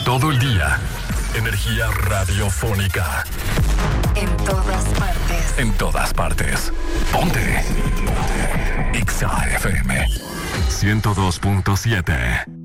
Todo el día. Energía radiofónica. En todas partes. En todas partes. Ponte. Exa FM 102.7.